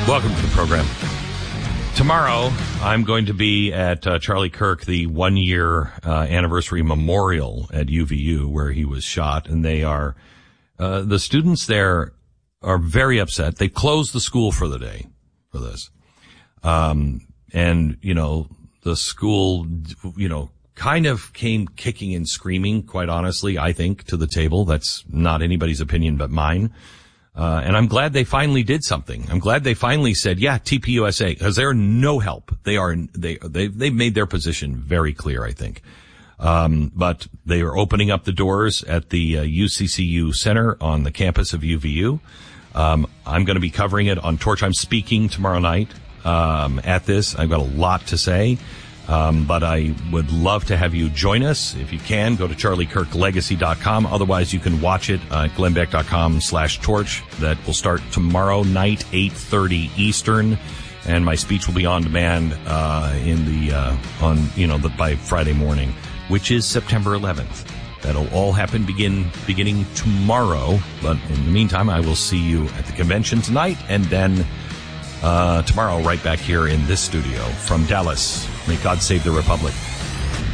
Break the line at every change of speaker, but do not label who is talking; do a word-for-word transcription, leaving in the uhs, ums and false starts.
Welcome to the program. Tomorrow, I'm going to be at uh, Charlie Kirk, the one-year uh, anniversary memorial at U V U where he was shot. And they are, uh, the students there are very upset. They closed the school for the day for this. Um, and, you know, the school, you know, kind of came kicking and screaming, quite honestly, I think, to the table. That's not anybody's opinion but mine. Uh, and I'm glad they finally did something. I'm glad they finally said, yeah, T P U S A, because they're no help. They are, they, they, they've made their position very clear, I think. Um, but they are opening up the doors at the uh, U C C U Center on the campus of U V U. Um, I'm going to be covering it on Torch. I'm speaking tomorrow night, um, at this. I've got a lot to say. Um, but I would love to have you join us. If you can, go to charlie kirk legacy dot com. Otherwise, you can watch it at glenn beck dot com slash torch. That will start tomorrow night, eight thirty Eastern. And my speech will be on demand, uh, in the, uh, on, you know, the, by Friday morning, which is September eleventh. That'll all happen begin, beginning tomorrow. But in the meantime, I will see you at the convention tonight and then, uh, tomorrow right back here in this studio from Dallas. May God save the Republic.